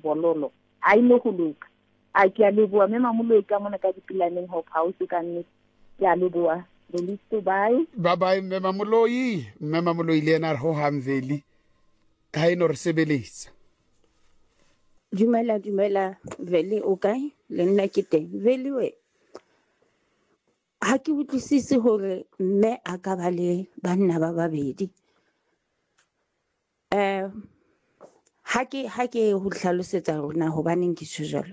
Mvololo a ile go loka a ke a leboa mme Mamoloi ka mona ka dipilaneng Hope House ka nne ke a leboa Belisto bye mme Mamoloi le ena ho hamveli ka ino re sebeletsa Dumela Veli o kae le nna ke teng Veli we ha ke utlwisise hore mme a ka ba le banna ba babedi ha ke ho hlalosetsa rona hobaneng ke tshojalo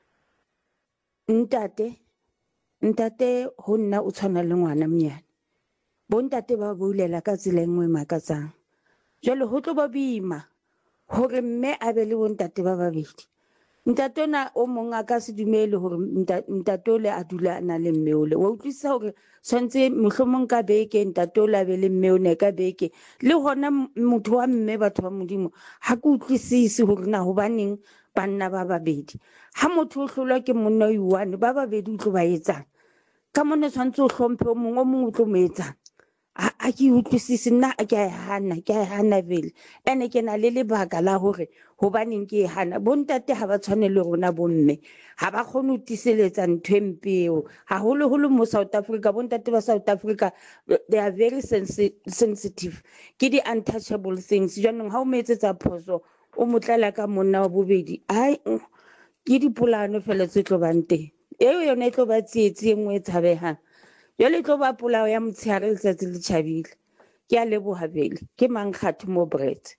ntate ho nna o tshwana le ngwana monyane bo ntate ba boulela ka tsela engwe makatsang jalo ho tlo ba boima hore mme a be le bo ntate ba babedi ntate ona o mong a ka se dumele hore ntate ole a dula na le mme ole wa utlwisisa hore tshwantse mohlomong ka beke ntate ole a be le mme one ka beke le hona motho wa mme batho ba modimo ha ke utlwisise hore na hobaneng banna ba babedi ha motho o hlolwa ke monna o one ba babedi o tlo ba etsang ka mona tshwantse o hlomphe o mong o tlo mo etsang a ke utlwisise nna ke a hana Veli ene ke na le lebaka la hore hobaneng ke hana bontate ha ba tshwane le rona bomme ha ba khone ho tiseletsa ntho empeo haholo mo South Africa bontate ba South Africa they are very sensitive ke di untouchable things jwanong ha o metsetsa phoso o motlala ka monna wa bobedi ai ke dipolano fela tse tlo bang teng yona e tlo ba tsietsi engwe e tshabehang jwale tlo ba polao ya motshehare letsatsi le tjhabile ke a leboha Veli ke Mankgatho mo Brett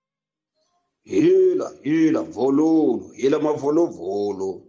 hela mavolovolo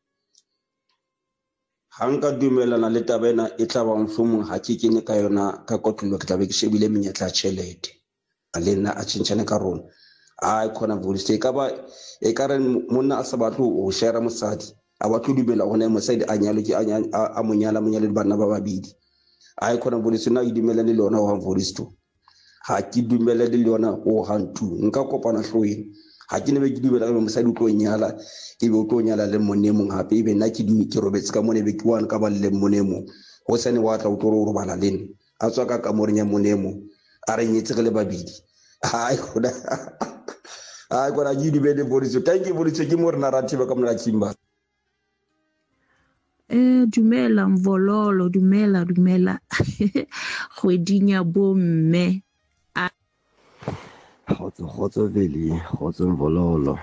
ha nka dumelana le taba ena e tla ba mhlomong ha ke kene ka yona ka kotlolo ke tla be ke shebile menyetla tjhelete a le nna a tshintshane ka rona a khona volise ka ba e ka re monna a sa batlo o share mosadi a batlo dumela gona mosadi a nyalo ke a monyala le bana ba babedi a khona volise na idumela le lona wa volisto ha ke dumela le lona o hantu nka kopana hloeng ha ke ne be ke dumela ka mosadi o tlo nyala e be o tlo nyala le monemong hape e be nna ke robetse ka mone be ke wana ka ba le monemo ho sene wa tla o tlo ro bana lene a tswa ka kamoreng ya monemo a re nyetse le babedi ai khona ke dumele volisto thank you volisto ke mo re narrative ka mona Kimba dumela Mvololo dumela kgweding ya bomme Khotso Veli khotso Mvololo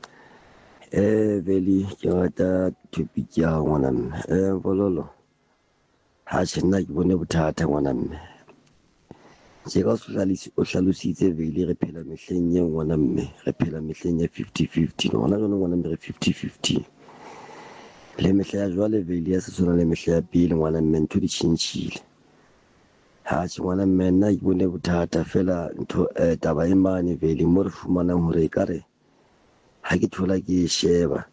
Veli ke rata topic ya ngwana mme Mvololo ha tshena ke bone bothata ngwana mme se ka o hlalositse Veli re phela mehleng ya ngwana mme re phela mehleng ya 50-50 ngwana jona ngwana mme re 50-50 le mehla ya jwale Veli ya se sona le mehla ya pele ngwana mme ntho di tshintshile ha tse ngwana mme nna ke bone bothata fela ntho taba e mane Veli mo re fumanang hore ekare ha ke thola ke sheba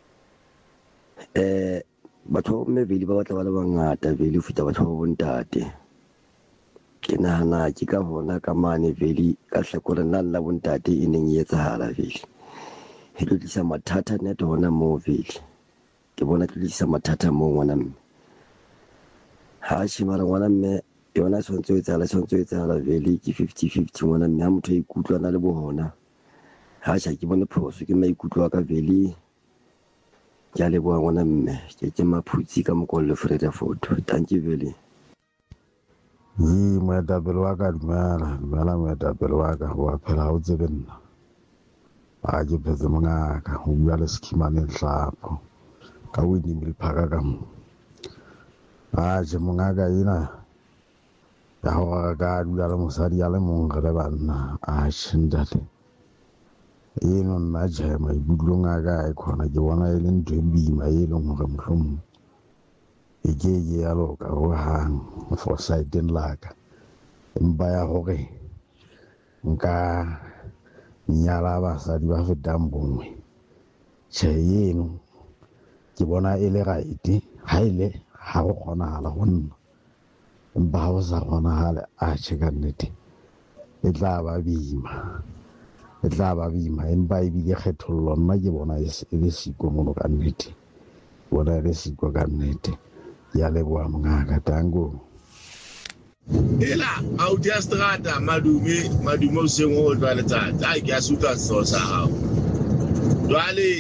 batho ba mme Veli ba batla ba le bangata Veli ho feta batho ba bontate ke nahana ke ka hona ka mane Veli ka hlakore nna la bontate e neng e etsahala Veli he tlo tlisa mathata nna te hona mo Veli ke bona ke tlisa mathata mo ngwana mme ha shimara ngwana mme yona sontso etsahala Veli ke 50-50 ngwana mme ha motho a ikutlwa na le bohona ha sha ke bone phoso ke maikutlo ka Veli ke a leboha ngwana mme ke maphutsi ka mokollo Freda photo thank you Veli moetapele wa ka dumela moetapele wa ka wa phela ha o tsebe nna a ke phetse mongaka ho bua le Skimane Hlapo ka Winnie Milphaka ka mo a je mongaka ina ya ho ka dula le mosadi ya le mong re banna a tshindale eno nna je mai budlong aga e khona ke bona e le ntwe bima e leng hore mohlomong e ke ya loka ho hang for side laka empa ya hore nka nyala basadi ba fetang bongwe tjhe eno ke bona e le right ha ile ha go kgonahala go nna empa ha o sa kgonahala a tjhe ka nnete e tla ba bima empa e bile kgethollo nna ke bona e le siko mono ka nnete bona e le siko ka nnete ya leboha mongaka tango ela au dia strata madume o seng o tla letsatsi a ke a suta so sa hao jwale